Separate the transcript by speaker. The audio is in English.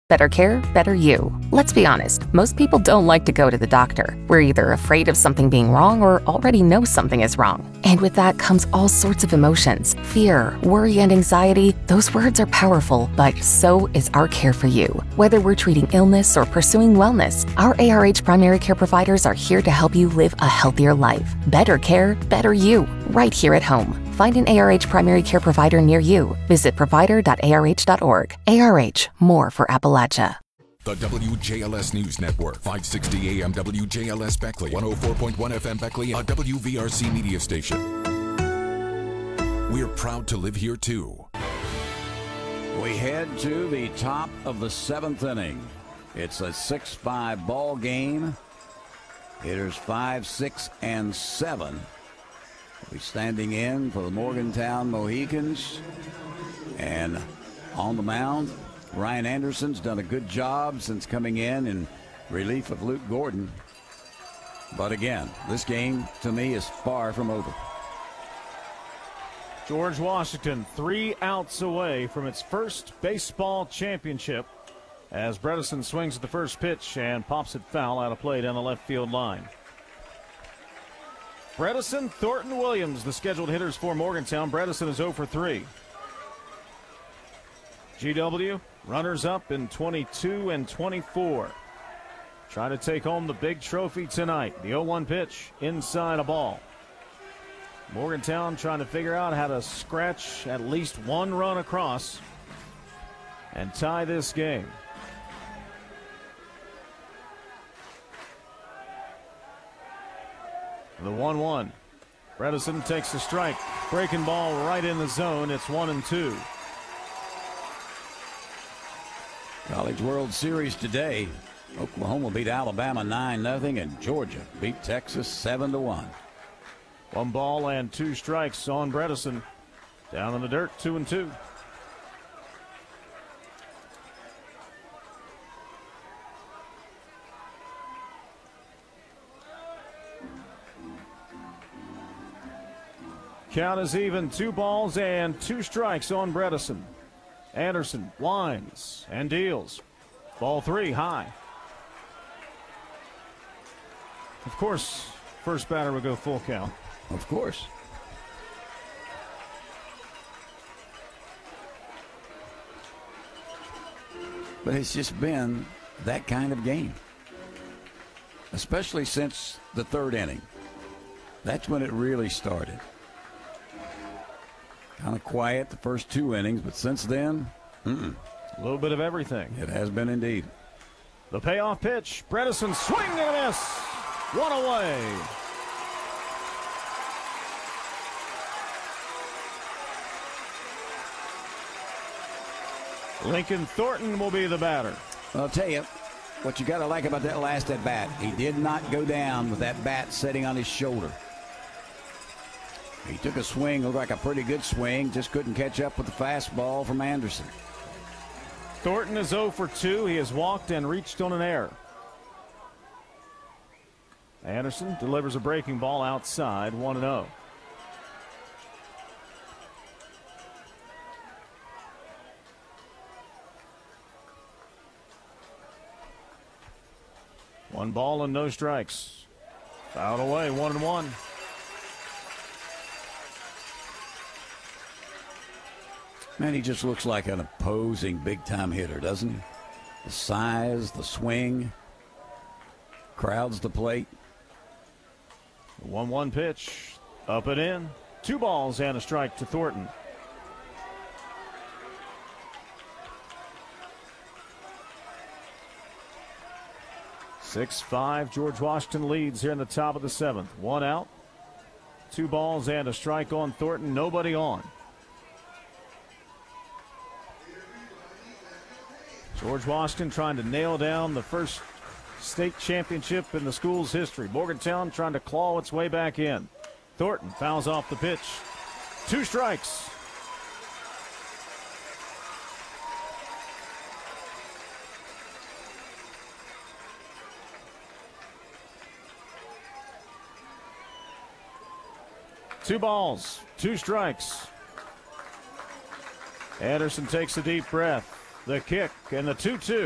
Speaker 1: Better care, better you. Let's be honest, most people don't like to go to the doctor. We're either afraid of something being wrong or already know something is wrong. And with that comes all sorts of emotions. Fear, worry, and anxiety. Those words are powerful, but so is our care for you. Whether we're treating illness or pursuing wellness, our ARH primary care providers are here to help you live a healthier life. Better care, better you. Right here at home. Find an ARH primary care provider near you. Visit provider.arh.org. ARH, more for Appalachia.
Speaker 2: The WJLS News Network, 560 AM WJLS Beckley, 104.1 FM Beckley, a WVRC media station. We're proud to live here, too.
Speaker 3: We head to the top of the 7th inning. It's a 6-5 ball game. Hitters 5, 6, and 7. We're standing in for the Morgantown Mohicans. And on the mound, Ryan Anderson's done a good job since coming in relief of Luke Gordon. But again, this game, to me, is far from over.
Speaker 4: George Washington 3 outs away from its first baseball championship as Bredesen swings at the first pitch and pops it foul out of play down the left field line. Bredesen, Thornton, Williams, the scheduled hitters for Morgantown. Bredesen is 0 for 3. GW, runners up in 22 and 24. Trying to take home the big trophy tonight. The 0-1 pitch, inside a ball. Morgantown trying to figure out how to scratch at least one run across and tie this game. The 1-1. Bredesen takes the strike. Breaking ball right in the zone. It's 1-2.
Speaker 3: College World Series today. Oklahoma beat Alabama 9-0, and Georgia beat Texas 7-1.
Speaker 4: 1 ball and 2 strikes on Bredesen. Down in the dirt, 2-2. Count is even, 2 balls and 2 strikes on Bredesen. Anderson winds and deals. Ball 3 high. Of course, first batter would go full count.
Speaker 3: Of course. But it's just been that kind of game, especially since the 3rd inning. That's when it really started. Kind of quiet the first 2 innings, but since then,
Speaker 4: a little bit of everything.
Speaker 3: It has been indeed.
Speaker 4: The payoff pitch. Bredesen swing and a miss. 1 away. Lincoln Thornton will be the batter.
Speaker 3: I'll tell you, what you got to like about that last at bat, he did not go down with that bat sitting on his shoulder. He took a swing, looked like a pretty good swing, just couldn't catch up with the fastball from Anderson.
Speaker 4: Thornton is 0 for 2. He has walked and reached on an error. Anderson delivers a breaking ball outside, 1-0. One ball and no strikes. Fouled away, 1-1.
Speaker 3: Man, he just looks like an opposing big-time hitter, doesn't he? The size, the swing, crowds the plate.
Speaker 4: 1-1 pitch, up and in. 2 balls and a strike to Thornton. (6-5). George Washington leads here in the top of the 7th. 1 out, 2 balls and a strike on Thornton. Nobody on. George Washington trying to nail down the first state championship in the school's history. Morgantown trying to claw its way back in. Thornton fouls off the pitch. 2 strikes. Two balls, 2 strikes. Anderson takes a deep breath. The kick and the 2-2.